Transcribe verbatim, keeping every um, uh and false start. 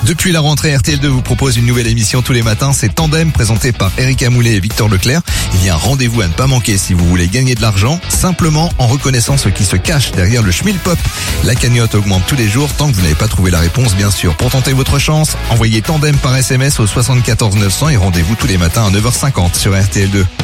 Depuis la rentrée, R T L deux vous propose une nouvelle émission tous les matins. C'est Tandem, présenté par Erika Moulet et Victor Leclerc. Il y a un rendez-vous à ne pas manquer si vous voulez gagner de l'argent, simplement en reconnaissant ce qui se cache derrière le Schmilpop. La cagnotte augmente tous les jours tant que vous n'avez pas trouvé la réponse, bien sûr. Pour tenter votre chance, envoyez Tandem par S M S au soixante-quatorze neuf cents et rendez-vous tous les matins à neuf heures cinquante sur R T L deux.